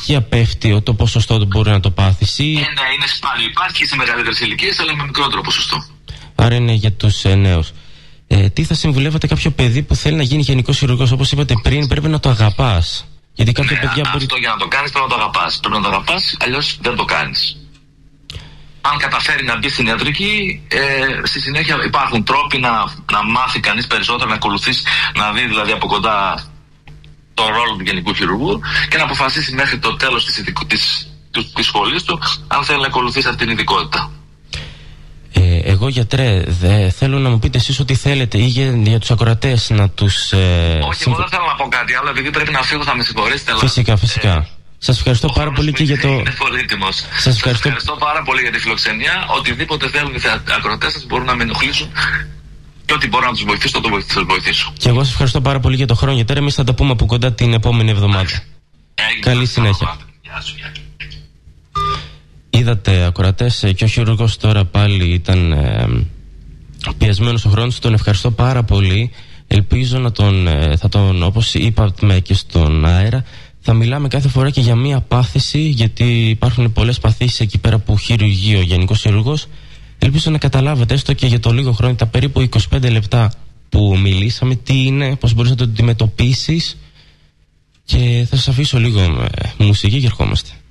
ηλικία πέφτει το ποσοστό του μπορεί να το πάθει? Ναι, είναι σπάνιο. Υπάρχει σε μεγαλύτερες ηλικίες, αλλά με μικρότερο ποσοστό. Άρα είναι για τους νέους. Τι θα συμβουλεύατε κάποιο παιδί που θέλει να γίνει γενικός χειρουργός? Όπως είπατε πριν, πρέπει να το αγαπάς. Γιατί κάποια παιδιά μπορεί. Αυτό για να το κάνεις πρέπει να το αγαπάς. Πρέπει να το αγαπάς, αλλιώς δεν το κάνεις. Αν καταφέρει να μπει στην ιατρική, στη συνέχεια υπάρχουν τρόποι να μάθει κανείς περισσότερο, να ακολουθήσει, να δει δηλαδή από κοντά το ρόλο του γενικού χειρουργού και να αποφασίσει μέχρι το τέλος της σχολής του αν θέλει να ακολουθήσει αυτή την ειδικότητα. Εγώ, γιατρέ, θέλω να μου πείτε εσείς ό,τι θέλετε ή για τους ακροατές να τους... Όχι, εγώ δεν θέλω να πω κάτι άλλο, επειδή πρέπει να φύγω, θα με συγχωρήσετε. Φυσικά. Σας ευχαριστώ πάρα πολύ και για το... Είναι πολύτιμος. Σας ευχαριστώ πάρα πολύ για τη φιλοξενία. Οτιδήποτε θέλουν οι ακροατές σας μπορούν να με ενοχλήσουν και ό,τι μπορώ να τους βοηθήσω, θα τους βοηθήσω. Και εγώ σας ευχαριστώ πάρα πολύ για το χρόνο, γιατί εμείς θα τα πούμε από κοντά την επόμενη εβδομάδα. Καλή συνέχεια. Είδατε, ακροατές, και ο χειρουργός τώρα πάλι ήταν πιεσμένος ο χρόνος. Τον ευχαριστώ πάρα πολύ. Ελπίζω να όπως είπαμε και στον αέρα, θα μιλάμε κάθε φορά και για μία πάθηση, γιατί υπάρχουν πολλές παθήσεις εκεί πέρα που χειρουργεί ο γενικός χειρουργός. Ελπίζω να καταλάβετε έστω και για το λίγο χρόνο, τα περίπου 25 λεπτά που μιλήσαμε, τι είναι, πώς μπορείς να το αντιμετωπίσεις. Και θα σας αφήσω λίγο μουσική και ερχόμαστε.